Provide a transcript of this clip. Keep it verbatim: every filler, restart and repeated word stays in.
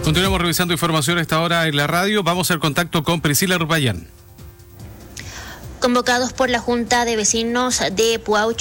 Continuamos revisando información a esta hora en la radio. Vamos al contacto con Priscila Rupayán. Convocados por la Junta de Vecinos de Puaucho,